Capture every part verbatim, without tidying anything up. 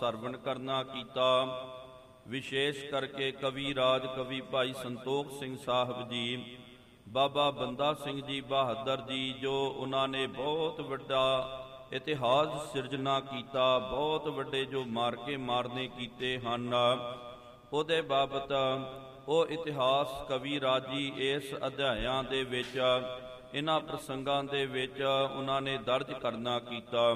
ਸਰਵਣ ਕਰਨਾ ਕੀਤਾ। ਵਿਸ਼ੇਸ਼ ਕਰਕੇ ਕਵੀ ਰਾਜ ਕਵੀ ਭਾਈ ਸੰਤੋਖ ਸਿੰਘ ਸਾਹਿਬ ਜੀ, ਬਾਬਾ ਬੰਦਾ ਸਿੰਘ ਜੀ ਬਹਾਦਰ ਜੀ, ਜੋ ਉਹਨਾਂ ਨੇ ਬਹੁਤ ਵੱਡਾ ਇਤਿਹਾਸ ਸਿਰਜਣਾ ਕੀਤਾ, ਬਹੁਤ ਵੱਡੇ ਜੋ ਮਾਰਕੇ ਮਾਰਨੇ ਕੀਤੇ ਹਨ, ਉਹਦੇ ਬਾਬਤ ਉਹ ਇਤਿਹਾਸ ਕਵੀ ਰਾਜੀ ਇਸ ਅਧਿਆਇਆਂ ਦੇ ਵਿੱਚ, ਇਹਨਾਂ ਪ੍ਰਸੰਗਾਂ ਦੇ ਵਿੱਚ ਉਹਨਾਂ ਨੇ ਦਰਜ ਕਰਨਾ ਕੀਤਾ।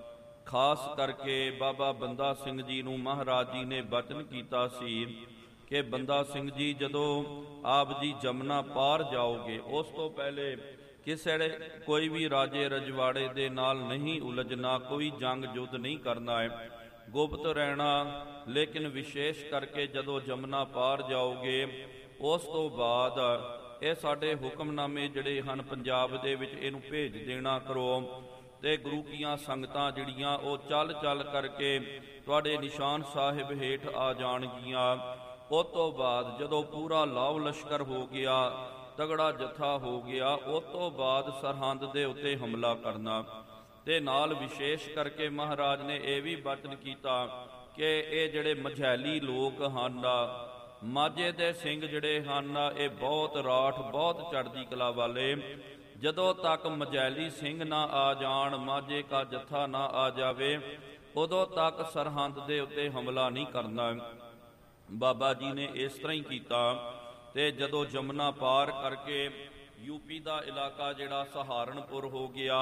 ਖਾਸ ਕਰਕੇ ਬਾਬਾ ਬੰਦਾ ਸਿੰਘ ਜੀ ਨੂੰ ਮਹਾਰਾਜ ਜੀ ਨੇ ਬਚਨ ਕੀਤਾ ਸੀ ਕਿ ਬੰਦਾ ਸਿੰਘ ਜੀ, ਜਦੋਂ ਆਪ ਜੀ ਜਮਨਾ ਪਾਰ ਜਾਓਗੇ, ਉਸ ਤੋਂ ਪਹਿਲੇ ਕਿਸੇ ਕੋਈ ਵੀ ਰਾਜੇ ਰਜਵਾੜੇ ਦੇ ਨਾਲ ਨਹੀਂ ਉਲਝਣਾ, ਕੋਈ ਜੰਗ ਯੁੱਧ ਨਹੀਂ ਕਰਨਾ ਹੈ, ਗੁਪਤ ਰਹਿਣਾ। ਲੇਕਿਨ ਵਿਸ਼ੇਸ਼ ਕਰਕੇ ਜਦੋਂ ਜਮਨਾ ਪਾਰ ਜਾਓਗੇ, ਉਸ ਤੋਂ ਬਾਅਦ ਇਹ ਸਾਡੇ ਹੁਕਮਨਾਮੇ ਜਿਹੜੇ ਹਨ ਪੰਜਾਬ ਦੇ ਵਿੱਚ, ਇਹਨੂੰ ਭੇਜ ਦੇਣਾ ਕਰੋ। ਤੇ ਗੁਰੂ ਕੀਆਂ ਸੰਗਤਾਂ ਜਿਹੜੀਆਂ ਉਹ ਚੱਲ ਚੱਲ ਕਰਕੇ ਤੁਹਾਡੇ ਨਿਸ਼ਾਨ ਸਾਹਿਬ ਹੇਠ ਆ ਜਾਣਗੀਆਂ। ਉਸ ਤੋਂ ਬਾਅਦ ਜਦੋਂ ਪੂਰਾ ਲਾਵ ਲਸ਼ਕਰ ਹੋ ਗਿਆ, ਤਗੜਾ ਜਥਾ ਹੋ ਗਿਆ, ਉਸ ਤੋਂ ਬਾਅਦ ਸਰਹੰਦ ਦੇ ਉੱਤੇ ਹਮਲਾ ਕਰਨਾ। ਤੇ ਨਾਲ ਵਿਸ਼ੇਸ਼ ਕਰਕੇ ਮਹਾਰਾਜ ਨੇ ਇਹ ਵੀ ਬਚਨ ਕੀਤਾ ਕਿ ਇਹ ਜਿਹੜੇ ਮਝੈਲੀ ਲੋਕ ਹਨ, ਮਾਝੇ ਦੇ ਸਿੰਘ ਜਿਹੜੇ ਹਨ, ਇਹ ਬਹੁਤ ਰਾਠ, ਬਹੁਤ ਚੜ੍ਹਦੀ ਕਲਾ ਵਾਲੇ, ਜਦੋਂ ਤੱਕ ਮਝੈਲੀ ਸਿੰਘ ਨਾ ਆ ਜਾਣ, ਮਾਝੇ ਕਾ ਜਥਾ ਨਾ ਆ ਜਾਵੇ, ਉਦੋਂ ਤੱਕ ਸਰਹੰਦ ਦੇ ਉੱਤੇ ਹਮਲਾ ਨਹੀਂ ਕਰਨਾ। ਬਾਬਾ ਜੀ ਨੇ ਇਸ ਤਰ੍ਹਾਂ ਹੀ ਕੀਤਾ। ਤੇ ਜਦੋਂ ਜਮਨਾ ਪਾਰ ਕਰਕੇ ਯੂਪੀ ਦਾ ਇਲਾਕਾ ਜਿਹੜਾ ਸਹਾਰਨਪੁਰ ਹੋ ਗਿਆ,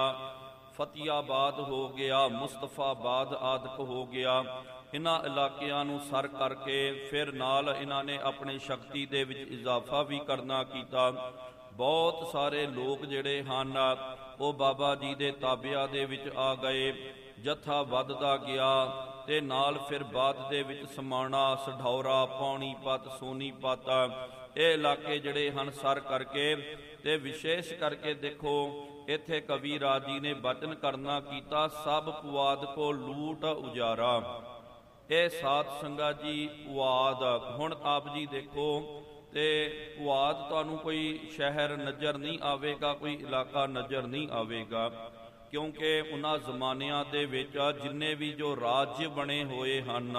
ਫਤਿਆਬਾਦ ਹੋ ਗਿਆ, ਮੁਸਤਫਾਬਾਦ ਆਦਿਕ ਹੋ ਗਿਆ, ਇਹਨਾਂ ਇਲਾਕਿਆਂ ਨੂੰ ਸਰ ਕਰਕੇ ਫਿਰ ਨਾਲ ਇਹਨਾਂ ਨੇ ਆਪਣੀ ਸ਼ਕਤੀ ਦੇ ਵਿੱਚ ਇਜ਼ਾਫਾ ਵੀ ਕਰਨਾ ਕੀਤਾ। ਬਹੁਤ ਸਾਰੇ ਲੋਕ ਜਿਹੜੇ ਹਨ ਉਹ ਬਾਬਾ ਜੀ ਦੇ ਤਾਬਿਆਂ ਦੇ ਵਿੱਚ ਆ ਗਏ, ਜਥਾ ਵੱਧਦਾ ਗਿਆ। ਤੇ ਨਾਲ ਫਿਰ ਬਾਅਦ ਦੇ ਵਿੱਚ ਸਮਾਣਾ, ਸਢੌਰਾ, ਪੌਣੀਪਤ, ਸੋਨੀਪਤ, ਇਹ ਇਲਾਕੇ ਜਿਹੜੇ ਹਨ ਸਰ ਕਰਕੇ। ਤੇ ਵਿਸ਼ੇਸ਼ ਕਰਕੇ ਦੇਖੋ ਇੱਥੇ ਕਵੀ ਰਾਜ ਜੀ ਨੇ ਬਚਨ ਕਰਨਾ ਕੀਤਾ, ਸਭ ਪੁਆਧ ਕੋ ਲੂਟ ਉਜਾਰਾ। ਇਹ ਸਾਧ ਸੰਗਤ ਜੀ ਪੁਆਧ, ਹੁਣ ਆਪ ਜੀ ਦੇਖੋ ਤੇ ਪੁਆਧ ਤੁਹਾਨੂੰ ਕੋਈ ਸ਼ਹਿਰ ਨਜ਼ਰ ਨਹੀਂ ਆਵੇਗਾ, ਕੋਈ ਇਲਾਕਾ ਨਜ਼ਰ ਨਹੀਂ ਆਵੇਗਾ, ਕਿਉਂਕਿ ਉਹਨਾਂ ਜ਼ਮਾਨਿਆਂ ਦੇ ਵਿੱਚ ਜਿੰਨੇ ਵੀ ਜੋ ਰਾਜ ਬਣੇ ਹੋਏ ਹਨ,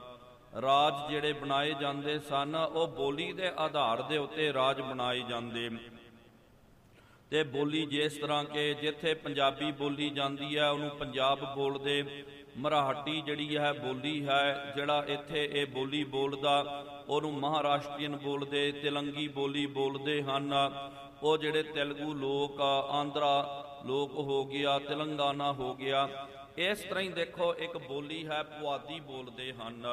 ਰਾਜ ਜਿਹੜੇ ਬਣਾਏ ਜਾਂਦੇ ਸਨ, ਉਹ ਬੋਲੀ ਦੇ ਆਧਾਰ ਦੇ ਉੱਤੇ ਰਾਜ ਬਣਾਏ ਜਾਂਦੇ। ਤੇ ਬੋਲੀ ਜਿਸ ਤਰ੍ਹਾਂ ਕਿ ਜਿੱਥੇ ਪੰਜਾਬੀ ਬੋਲੀ ਜਾਂਦੀ ਹੈ ਉਹਨੂੰ ਪੰਜਾਬ ਬੋਲਦੇ, ਮਰਾਠੀ ਜਿਹੜੀ ਹੈ ਬੋਲੀ ਹੈ, ਜਿਹੜਾ ਇੱਥੇ ਇਹ ਬੋਲੀ ਬੋਲਦਾ ਉਹਨੂੰ ਮਹਾਰਾਸ਼ਟਰੀਅਨ ਬੋਲਦੇ, ਤੇਲੰਗੀ ਬੋਲੀ ਬੋਲਦੇ ਹਨ। ਉਹ ਜਿਹੜੇ ਤੇਲਗੂ ਲੋਕ, ਆਂਧਰਾ ਲੋਕ ਹੋ ਗਿਆ, ਤੇਲੰਗਾਨਾ ਹੋ ਗਿਆ, ਇਸ ਤਰ੍ਹਾਂ ਹੀ ਦੇਖੋ ਇੱਕ ਬੋਲੀ ਹੈ ਪੁਆਧੀ ਬੋਲਦੇ ਹਨ।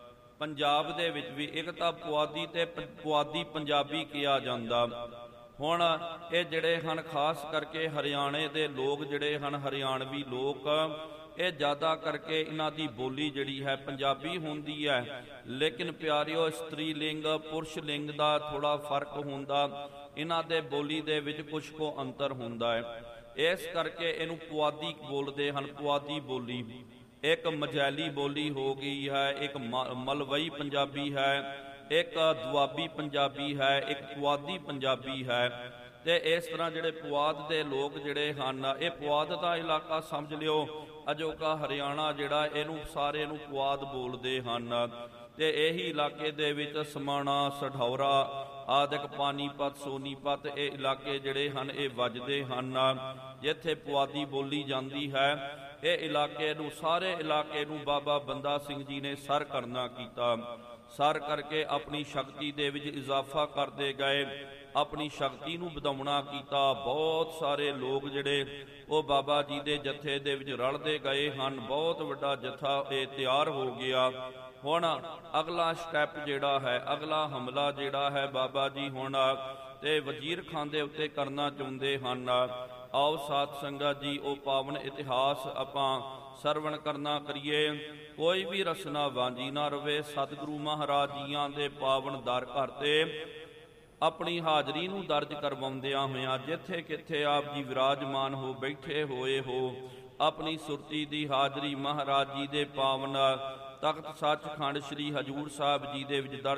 ਪੰਜਾਬ ਦੇ ਵਿੱਚ ਵੀ ਇੱਕ ਤਾਂ ਪੁਆਧੀ ਤੇ ਪੁਆਧੀ ਪੰਜਾਬੀ ਕਿਹਾ ਜਾਂਦਾ। ਹੁਣ ਇਹ ਜਿਹੜੇ ਹਨ ਖਾਸ ਕਰਕੇ ਹਰਿਆਣੇ ਦੇ ਲੋਕ ਜਿਹੜੇ ਹਨ, ਹਰਿਆਣਵੀ ਲੋਕ, ਇਹ ਜ਼ਿਆਦਾ ਕਰਕੇ ਇਹਨਾਂ ਦੀ ਬੋਲੀ ਜਿਹੜੀ ਹੈ ਪੰਜਾਬੀ ਹੁੰਦੀ ਹੈ। ਲੇਕਿਨ ਪਿਆਰਿਓ, ਇਸਤਰੀ ਲਿੰਗ ਪੁਰਸ਼ ਲਿੰਗ ਦਾ ਥੋੜਾ ਫਰਕ ਹੁੰਦਾ, ਇਹਨਾਂ ਦੇ ਬੋਲੀ ਦੇ ਵਿੱਚ ਕੁਛ ਕੁ ਅੰਤਰ ਹੁੰਦਾ ਹੈ। ਇਸ ਕਰਕੇ ਇਹਨੂੰ ਪੁਆਧੀ ਬੋਲਦੇ ਹਨ, ਪੁਆਧੀ ਬੋਲੀ। ਇੱਕ ਮਝੈਲੀ ਬੋਲੀ ਹੋ ਗਈ ਹੈ, ਇੱਕ ਮਲਵਈ ਪੰਜਾਬੀ ਹੈ, ਇੱਕ ਦੁਆਬੀ ਪੰਜਾਬੀ ਹੈ, ਇੱਕ ਪੁਆਧੀ ਪੰਜਾਬੀ ਹੈ। ਤੇ ਇਸ ਤਰ੍ਹਾਂ ਜਿਹੜੇ ਪੁਆਧ ਦੇ ਲੋਕ ਜਿਹੜੇ ਹਨ, ਇਹ ਪੁਆਧ ਦਾ ਇਲਾਕਾ ਸਮਝ ਲਿਓ, ਅਜੋਕਾ ਹਰਿਆਣਾ ਜਿਹੜਾ, ਇਹਨੂੰ ਸਾਰੇ ਨੂੰ ਪੁਆਧ ਬੋਲਦੇ ਹਨ। ਤੇ ਇਹੀ ਇਲਾਕੇ ਦੇ ਵਿੱਚ ਸਮਾਣਾ, ਸਢੌਰਾ ਆਦਿਕ, ਪਾਨੀਪਤ, ਸੋਨੀਪਤ, ਇਹ ਇਲਾਕੇ ਜਿਹੜੇ ਹਨ ਇਹ ਵੱਜਦੇ ਹਨ, ਜਿੱਥੇ ਪੁਆਧੀ ਬੋਲੀ ਜਾਂਦੀ ਹੈ। ਇਹ ਇਲਾਕੇ ਨੂੰ, ਸਾਰੇ ਇਲਾਕੇ ਨੂੰ ਬਾਬਾ ਬੰਦਾ ਸਿੰਘ ਜੀ ਨੇ ਸਰ ਕਰਨਾ ਕੀਤਾ। ਸਰ ਕਰਕੇ ਆਪਣੀ ਸ਼ਕਤੀ ਦੇ ਵਿੱਚ ਇਜ਼ਾਫਾ ਕਰਦੇ ਗਏ, ਆਪਣੀ ਸ਼ਕਤੀ ਨੂੰ ਵਧਾਉਣਾ ਕੀਤਾ। ਬਹੁਤ ਸਾਰੇ ਲੋਕ ਜਿਹੜੇ ਉਹ ਬਾਬਾ ਜੀ ਦੇ ਜਥੇ ਦੇ ਵਿੱਚ ਰਲਦੇ ਗਏ ਹਨ, ਬਹੁਤ ਵੱਡਾ ਜਥਾ ਇਹ ਤਿਆਰ ਹੋ ਗਿਆ। ਹੁਣ ਅਗਲਾ ਸਟੈਪ ਜਿਹੜਾ ਹੈ, ਅਗਲਾ ਹਮਲਾ ਜਿਹੜਾ ਹੈ, ਬਾਬਾ ਜੀ ਹੁਣ ਤੇ ਵਜ਼ੀਰ ਖਾਨ ਦੇ ਉੱਤੇ ਕਰਨਾ ਚਾਹੁੰਦੇ ਹਨ। ਆਓ ਸਾਧ ਸੰਗਤ ਜੀ ਉਹ ਪਾਵਨ ਇਤਿਹਾਸ ਆਪਾਂ ਸਰਵਣ ਕਰਨਾ ਕਰੀਏ। ਕੋਈ ਵੀ ਰਸਨਾ ਵਾਂਝੀ ਨਾ ਰਵੇ। ਸਤਿਗੁਰੂ ਮਹਾਰਾਜ ਜੀਆਂ ਦੇ ਪਾਵਨ ਦਰ ਘਰ ਤੇ ਆਪਣੀ ਹਾਜ਼ਰੀ ਨੂੰ ਦਰਜ ਕਰਵਾਉਂਦਿਆਂ ਹੋਇਆਂ ਜਿੱਥੇ ਕਿੱਥੇ ਆਪ ਜੀ ਵਿਰਾਜਮਾਨ ਹੋ ਬੈਠੇ ਹੋਏ ਹੋ, ਆਪਣੀ ਸੁਰਤੀ ਦੀ ਹਾਜ਼ਰੀ ਮਹਾਰਾਜ ਜੀ ਦੇ ਪਾਵਨ ਤਖਤ ਸੱਚਖੰਡ ਸ੍ਰੀ ਹਜ਼ੂਰ ਸਾਹਿਬ ਜੀ ਦੇ ਵਿੱਚ ਦਰਜ